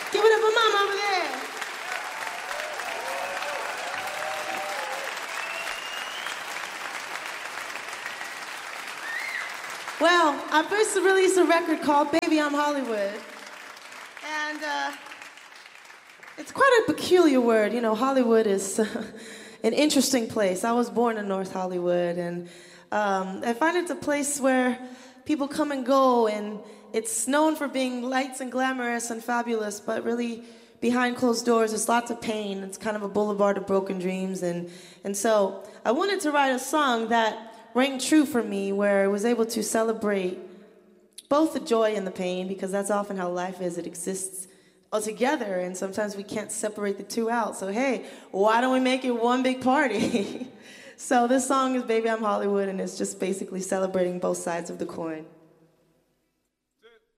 Give it up for Mama over there. Well, I first released a record called Baby I'm Hollywood. And it's quite a peculiar word. You know, Hollywood is an interesting place. I was born in North Hollywood, and I find it's a place where people come and go, and it's known for being lights and glamorous and fabulous, but really behind closed doors, there's lots of pain. It's kind of a boulevard of broken dreams, and so I wanted to write a song that rang true for me, where I was able to celebrate both the joy and the pain, because that's often how life is. It exists all together, and sometimes we can't separate the two out. So hey, why don't we make it one big party? So this song is Baby I'm Hollywood, and it's just basically celebrating both sides of the coin.